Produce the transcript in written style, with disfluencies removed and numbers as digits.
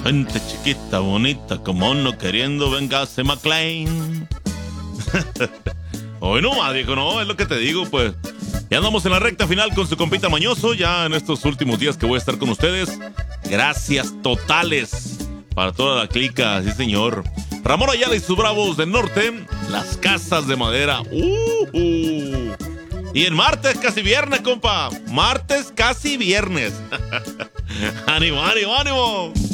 Gente chiquita, bonita, como uno queriendo vengarse McLean. Hoy no más, viejo, no, es lo que te digo, pues. Ya andamos en la recta final con su compita Mañoso, ya en estos últimos días que voy a estar con ustedes. Gracias totales para toda la clica, sí señor. Ramón Ayala y sus Bravos del Norte, las casas de madera. Y el martes casi viernes, compa. Martes casi viernes. ¡Ánimo, ánimo, ánimo!